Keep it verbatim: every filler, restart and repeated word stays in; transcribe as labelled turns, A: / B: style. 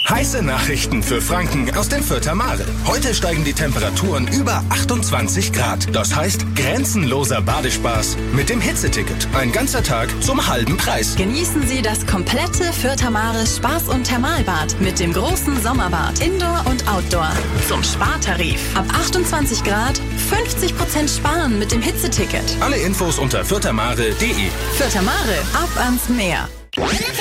A: Heiße Nachrichten für Franken aus den Fürther Mare. Heute steigen die Temperaturen über achtundzwanzig Grad. Das heißt grenzenloser Badespaß mit dem Hitzeticket. Ein ganzer Tag zum halben Preis.
B: Genießen Sie das komplette Fürther Mare Spaß- und Thermalbad mit dem großen Sommerbad, Indoor und Outdoor. Zum Spartarif. Ab achtundzwanzig Grad fünfzig Prozent sparen mit dem Hitzeticket.
A: Alle Infos unter fürthermare punkt de.
B: Fürther Mare, ab ans Meer.